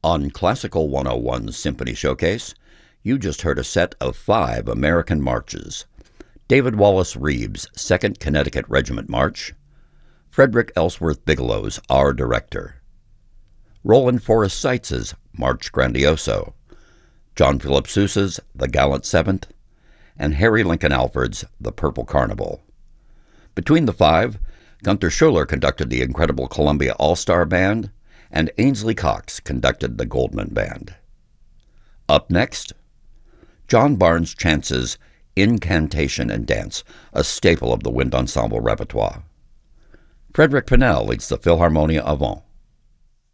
On Classical 101's Symphony Showcase, you just heard a set of 5 American marches. David Wallace Reeb's 2nd Connecticut Regiment March, Frederick Ellsworth Bigelow's Our Director, Roland Forrest Seitz's March Grandioso, John Philip Sousa's The Gallant Seventh, and Harry Lincoln Alford's The Purple Carnival. Between the 5, Gunther Schuller conducted the incredible Columbia All-Star Band, and Ainsley Cox conducted the Goldman Band. Up next, John Barnes Chance's Incantation and Dance, a staple of the wind ensemble repertoire. Frederick Pennell leads the Philharmonia Avant.